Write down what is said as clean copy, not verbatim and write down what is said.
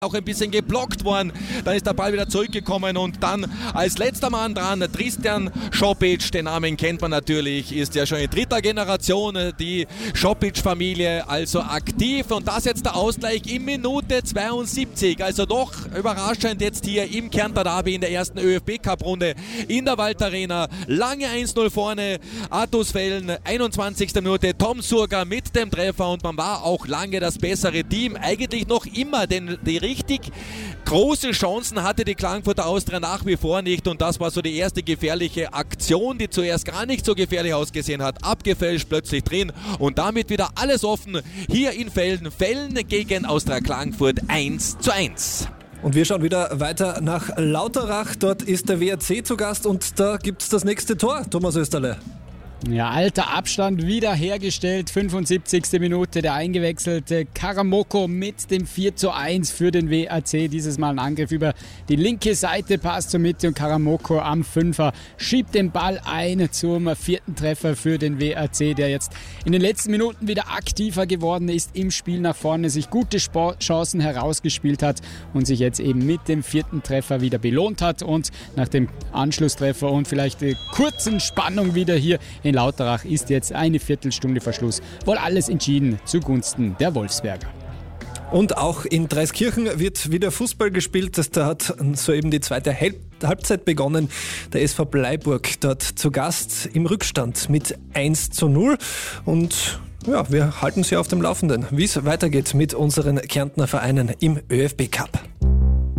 auch ein bisschen geblockt worden, dann ist der Ball wieder zurückgekommen und dann als letzter Mann dran Tristan Šopić, den Namen kennt man natürlich, ist ja schon in dritter Generation, die Šopić-Familie also aktiv und das jetzt der Ausgleich in Minute 72, also doch überraschend jetzt hier im Kärntner Derby in der ersten ÖFB-Cup-Runde in der Waldarena, lange 1-0 vorne, Artusfällen, 21. Minute, Tom Surga mit dem Treffer und man war auch lange das bessere Team, eigentlich noch immer, denn die richtig große Chancen hatte die Klagenfurter Austria nach wie vor nicht und das war so die erste gefährliche Aktion, die zuerst gar nicht so gefährlich ausgesehen hat, abgefälscht, plötzlich drin und damit wieder alles offen hier in Velden. Velden gegen Austria Klagenfurt 1:1. Und wir schauen wieder weiter nach Lauterach. Dort ist der WRC zu Gast und da gibt es das nächste Tor, Thomas Österle. Ja, alter Abstand wiederhergestellt, 75. Minute, der eingewechselte Karamoko mit dem 4:1 für den WAC. Dieses Mal ein Angriff über die linke Seite, passt zur Mitte und Karamoko am Fünfer schiebt den Ball ein zum vierten Treffer für den WAC, der jetzt in den letzten Minuten wieder aktiver geworden ist im Spiel nach vorne, sich gute Chancen herausgespielt hat und sich jetzt eben mit dem vierten Treffer wieder belohnt hat und nach dem Anschlusstreffer und vielleicht kurzen Spannung wieder hier in Lauterach ist jetzt eine Viertelstunde vor Schluss wohl alles entschieden zugunsten der Wolfsberger. Und auch in Dreiskirchen wird wieder Fußball gespielt. Da hat soeben die zweite Halbzeit begonnen. Der SV Bleiburg dort zu Gast im Rückstand mit 1:0. Und ja, wir halten Sie auf dem Laufenden, wie es weitergeht mit unseren Kärntner Vereinen im ÖFB Cup.